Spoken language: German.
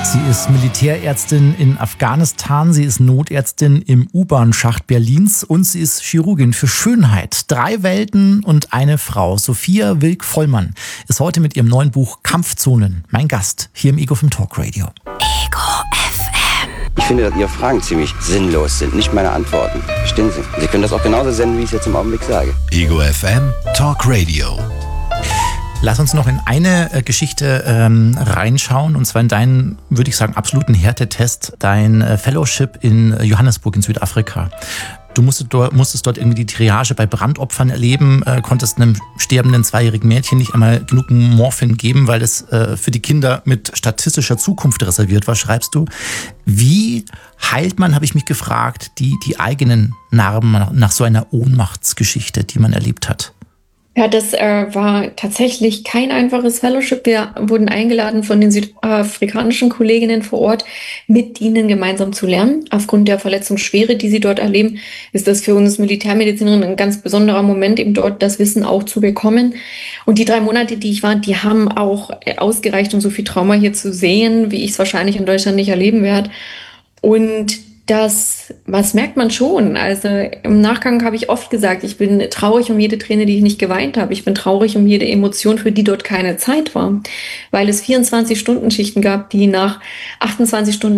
Sie ist Militärärztin in Afghanistan, sie ist Notärztin im U-Bahn-Schacht Berlins und sie ist Chirurgin für Schönheit. 3 Welten und eine Frau. Sophia Wilk-Vollmann ist heute mit ihrem neuen Buch Kampfzonen mein Gast hier im Ego FM Talk Radio. Ego FM. Ich finde, dass Ihre Fragen ziemlich sinnlos sind, nicht meine Antworten. Verstehen Sie? Sie können das auch genauso senden, wie ich es jetzt im Augenblick sage. Ego FM Talk Radio. Lass uns noch in eine Geschichte reinschauen, und zwar in deinen, würde ich sagen, absoluten Härtetest, dein Fellowship in Johannesburg in Südafrika. Du musstest dort irgendwie die Triage bei Brandopfern erleben, konntest einem sterbenden 2-jährigen Mädchen nicht einmal genug Morphin geben, weil es für die Kinder mit statistischer Zukunft reserviert war, schreibst du. Wie heilt man, habe ich mich gefragt, die eigenen Narben nach so einer Ohnmachtsgeschichte, die man erlebt hat? Ja, das war tatsächlich kein einfaches Fellowship. Wir wurden eingeladen von den südafrikanischen Kolleginnen vor Ort, mit ihnen gemeinsam zu lernen. Aufgrund der Verletzungsschwere, die sie dort erleben, ist das für uns Militärmedizinerinnen ein ganz besonderer Moment, eben dort das Wissen auch zu bekommen. Und die 3 Monate, die ich war, die haben auch ausgereicht, um so viel Trauma hier zu sehen, wie ich es wahrscheinlich in Deutschland nicht erleben werde. Und was merkt man schon? Also im Nachgang habe ich oft gesagt, ich bin traurig um jede Träne, die ich nicht geweint habe. Ich bin traurig um jede Emotion, für die dort keine Zeit war. Weil es 24-Stunden-Schichten gab, die nach 28 Stunden